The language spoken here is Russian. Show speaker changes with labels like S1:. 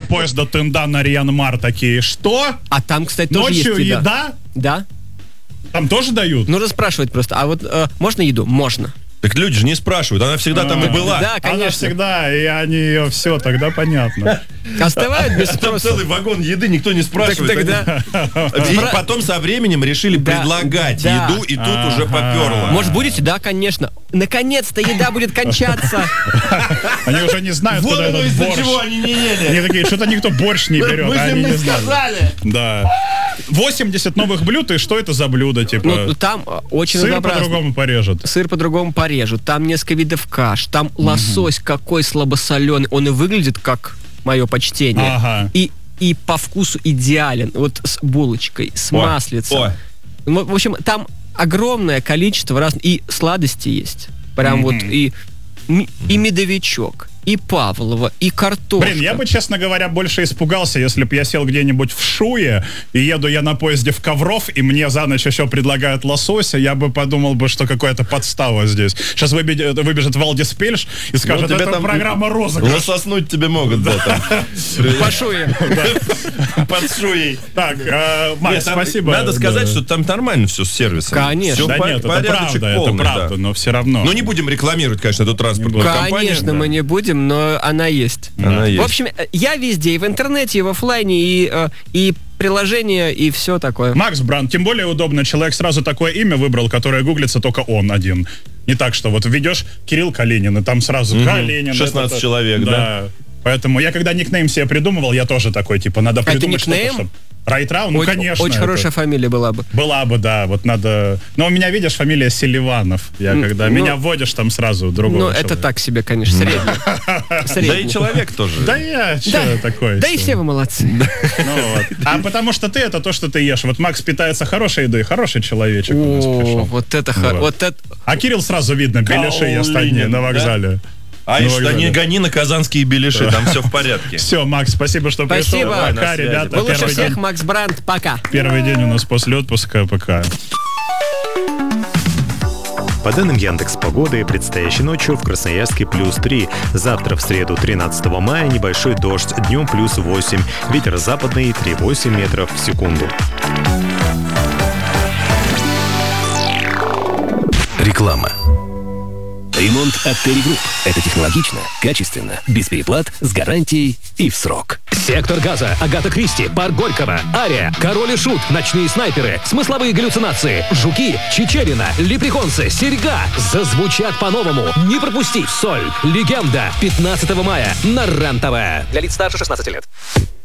S1: поезд до Тында на Рианмар такие, что?
S2: А там, кстати, тоже
S1: Ночью
S2: есть
S1: еда?
S2: Да.
S1: Там тоже дают?
S2: Нужно спрашивать просто. А вот можно еду? Можно.
S3: Так люди же не спрашивают, она всегда там и была.
S2: Да, конечно.
S1: Она всегда, и они ее все, тогда понятно.
S2: Оставляют без
S3: Там
S2: спроса.
S3: целый вагон еды, никто не спрашивает. И потом со временем решили предлагать еду, и тут уже поперло.
S2: Может, будете? Да, конечно. Наконец-то еда будет кончаться.
S1: Они уже не знают,
S3: Вот
S1: куда
S3: оно,
S1: этот
S3: из-за
S1: борщ.
S3: чего они не ели.
S1: Они такие, что-то никто борщ не берет.
S3: Мы же
S1: они
S3: им
S1: не
S3: не
S1: знали.
S3: сказали.
S1: Да. 80 новых блюд, и что это за блюдо, типа?
S2: Ну, там очень
S1: Сыр
S2: разнообразно.
S1: по-другому порежут.
S2: Сыр по-другому порежут. Там несколько видов каш. Там лосось какой слабосоленый. Он и выглядит как мое почтение.
S1: Ага.
S2: И по вкусу идеален. Вот с булочкой, с
S3: Ой,
S2: маслицем.
S3: ой.
S2: Ну, в общем, там огромное количество разных... И сладости есть. Прям вот и медовичок, и Павлова, и картошка.
S1: Блин, я бы, честно говоря, больше испугался, если бы я сел где-нибудь в Шуе, и еду я на поезде в Ковров, и мне за ночь еще предлагают лосося, я бы подумал бы, что какая-то подстава здесь. Сейчас выбежит Валдис Пельш и скажет,
S3: тебе
S1: это
S3: там
S1: программа розыгрыш.
S3: Лососнуть тебе могут, да, там.
S2: По шуе.
S3: Под шуей.
S1: Так, Макс,
S3: Нет, там
S1: спасибо.
S3: Надо сказать,
S1: Да.
S3: что там нормально все с сервисом.
S2: Конечно.
S3: Всё
S1: Да нет, это
S3: порядочек
S1: правда,
S3: полный,
S1: это правда,
S3: да.
S1: но все равно.
S3: Ну, не будем рекламировать, конечно, эту транспортную компанию.
S2: Конечно, мы не будем, но она есть.
S3: Она есть.
S2: В общем, я везде, и в интернете, и в офлайне, и приложения, и все такое.
S1: Макс Бранд, тем более удобно, человек сразу такое имя выбрал, которое гуглится только он один. Не так, что вот введешь Кирилл Калинин, и там сразу Калинин.
S3: 16 человек, да.
S1: Поэтому я когда никнейм себе придумывал, я тоже такой, типа, надо придумать что-то,
S2: никнейм?
S1: чтобы... Райтрау? Ну,
S2: Очень,
S1: конечно.
S2: очень
S1: это
S2: хорошая фамилия была бы.
S1: Была бы, да, вот надо... Но у меня, видишь, фамилия Селиванов. Я когда меня вводишь, там сразу другого
S2: Ну,
S1: человека.
S2: это так себе, конечно, средний.
S3: Да и человек тоже.
S1: Да я че такой?
S2: Да и все вы молодцы.
S1: Ну вот. А потому что ты это то, что ты ешь. Вот Макс питается хорошей едой, хороший человечек у нас
S2: О,
S1: пришел.
S2: вот это...
S1: Вот.
S2: Вот это...
S1: А Кирилл сразу видно, беляши ест одни
S3: Калинин,
S1: на вокзале.
S3: А
S1: Ну,
S3: что, не гони на казанские беляши, там все в порядке.
S1: Все, Макс, спасибо, что пришел.
S2: Спасибо.
S1: Пока,
S3: На связи.
S1: ребята.
S2: Вы лучше
S1: Первый
S2: всех,
S1: день,
S2: Макс Бранд. Пока.
S1: первый день у нас после отпуска. Пока.
S4: По данным Яндекс.Погоды, предстоящей ночью в Красноярске +3. Завтра, в среду, 13 мая, небольшой дождь, днем +8. Ветер западный 3,8 метров в секунду.
S5: Реклама. Ремонт от Terry Group. Это технологично, качественно, без переплат, с гарантией и в срок.
S6: Сектор газа, Агата Кристи, Парк Горького, Ария, Король и Шут, Ночные снайперы, Смысловые галлюцинации, Жуки, Чичерина, Лепреконсы, Серьга зазвучат по-новому. Не пропусти! Соль. Легенда. 15 мая на РЕН-ТВ. Для лиц старше 16 лет.